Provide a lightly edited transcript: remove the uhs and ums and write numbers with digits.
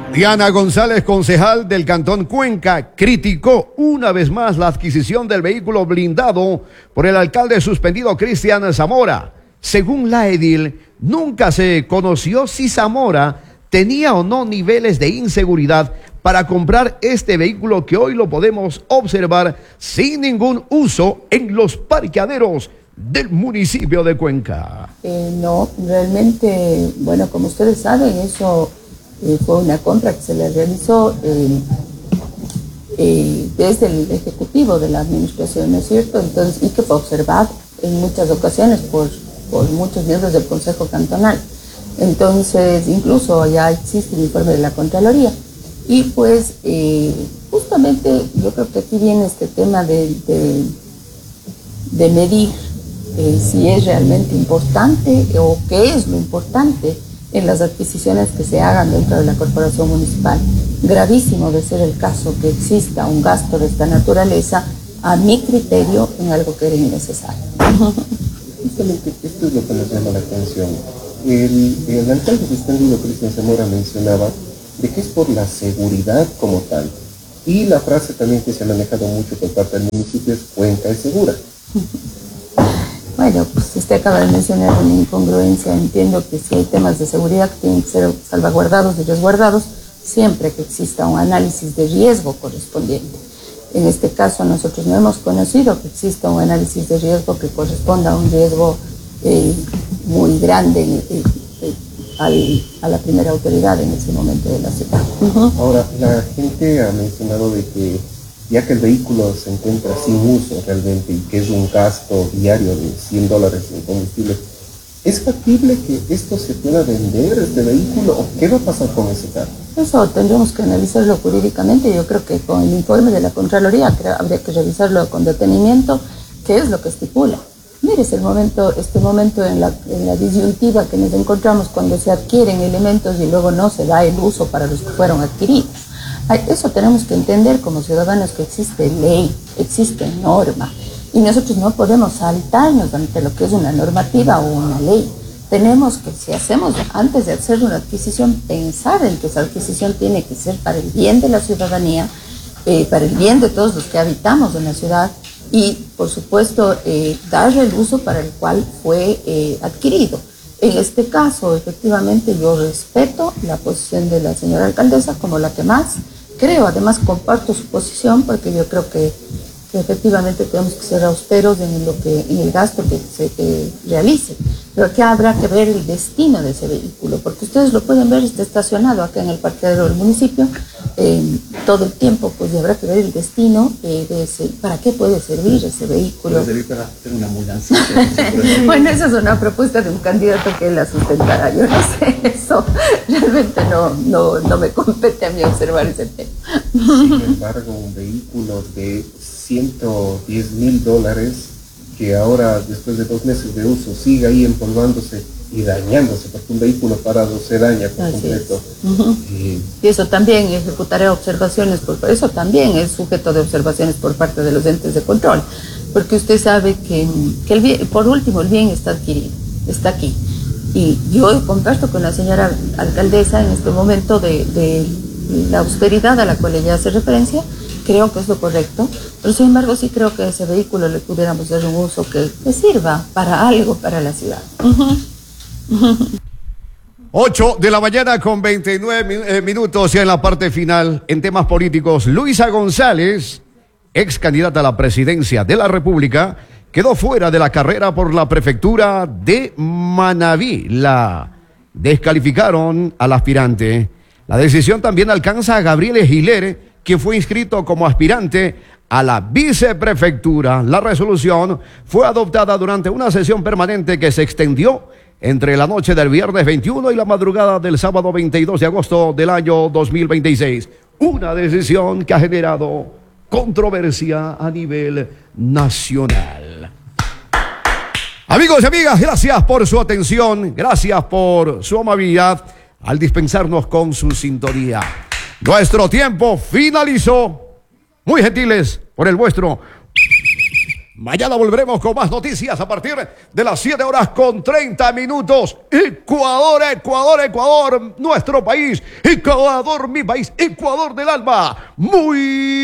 Diana González, concejal del Cantón Cuenca, criticó una vez más la adquisición del vehículo blindado por el alcalde suspendido Cristian Zamora. Según la edil, nunca se conoció si Zamora tenía o no niveles de inseguridad para comprar este vehículo que hoy lo podemos observar sin ningún uso en los parqueaderos del municipio de Cuenca. No, realmente, bueno, como ustedes saben, eso fue una compra que se le realizó desde el Ejecutivo de la Administración, ¿no es cierto? Entonces, y que fue observado en muchas ocasiones por muchos miembros del Consejo Cantonal. Entonces, incluso ya existe el informe de la Contraloría. Y pues, justamente, yo creo que aquí viene este tema de medir si es realmente importante o qué es lo importante en las adquisiciones que se hagan dentro de la corporación municipal. Gravísimo de ser el caso que exista un gasto de esta naturaleza, a mi criterio, en algo que era innecesario. Justamente esto es lo que nos llama la atención. El alcalde suspendido Cristian Zamora mencionaba de que es por la seguridad como tal. Y la frase también que se ha manejado mucho por parte del municipio es Cuenca es segura. Bueno, pues usted acaba de mencionar una incongruencia. Entiendo que si hay temas de seguridad que tienen que ser salvaguardados y resguardados, siempre que exista un análisis de riesgo correspondiente. En este caso, nosotros no hemos conocido que exista un análisis de riesgo que corresponda a un riesgo muy grande a la primera autoridad en ese momento de la ciudad. Ahora, la gente ha mencionado de que ya que el vehículo se encuentra sin uso realmente y que es un gasto diario de $100 en combustible, ¿es factible que esto se pueda vender, este vehículo, o qué va a pasar con ese carro? Eso tendremos que analizarlo jurídicamente. Yo creo que con el informe de la Contraloría habría que revisarlo con detenimiento, qué es lo que estipula. Mire, es este momento en la disyuntiva que nos encontramos cuando se adquieren elementos y luego no se da el uso para los que fueron adquiridos. Eso tenemos que entender como ciudadanos, que existe ley, existe norma, y nosotros no podemos saltarnos ante lo que es una normativa o una ley. Tenemos que, si hacemos, antes de hacer una adquisición, pensar en que esa adquisición tiene que ser para el bien de la ciudadanía, para el bien de todos los que habitamos en la ciudad, y por supuesto darle el uso para el cual fue adquirido. En este caso, efectivamente, yo respeto la posición de la señora alcaldesa como la que más creo. Además, comparto su posición porque yo creo que efectivamente tenemos que ser austeros en el gasto que se realice. Pero aquí habrá que ver el destino de ese vehículo, porque ustedes lo pueden ver, está estacionado acá en el parqueadero del municipio todo el tiempo, pues, y habrá que ver el destino para qué puede servir ese vehículo. Puede servir para hacer una ambulancia. Bueno, esa es una propuesta de un candidato que la sustentará. Yo no sé, eso realmente no me compete a mí observar ese tema. Sin embargo, un vehículo de $110,000 que ahora, después de 2 meses de uso, sigue ahí empolvándose y dañándose, porque un vehículo parado se daña por completo. Y eso también ejecutaré observaciones, eso también es sujeto de observaciones por parte de los entes de control, porque usted sabe que el bien, por último, el bien está adquirido, está aquí. Y yo comparto con la señora alcaldesa en este momento de la austeridad a la cual ella hace referencia. Creo que es lo correcto, pero sin embargo sí creo que a ese vehículo le pudiéramos dar un uso que sirva para algo para la ciudad. 8 de la mañana con 29 minutos, ya en la parte final. En temas políticos, Luisa González, ex candidata a la presidencia de la República, quedó fuera de la carrera por la prefectura de Manabí. La descalificaron al aspirante. La decisión también alcanza a Gabriel Giler, quien fue inscrito como aspirante a la viceprefectura. La resolución fue adoptada durante una sesión permanente que se extendió entre la noche del viernes 21 y la madrugada del sábado 22 de agosto del año 2026. Una decisión que ha generado controversia a nivel nacional. Amigos y amigas, gracias por su atención, gracias por su amabilidad al dispensarnos con su sintonía. Nuestro tiempo finalizó. Muy gentiles por el vuestro. Mañana volveremos con más noticias a partir de las 7:30. Ecuador, Ecuador, Ecuador, nuestro país. Ecuador, mi país, Ecuador del alma. Muy